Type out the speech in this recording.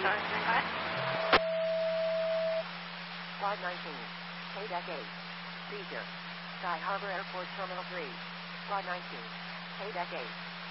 Quad 19. K-Deck 8. Seizure. Sky Harbor Airport Terminal 3. Quad 19. K-Deck 8.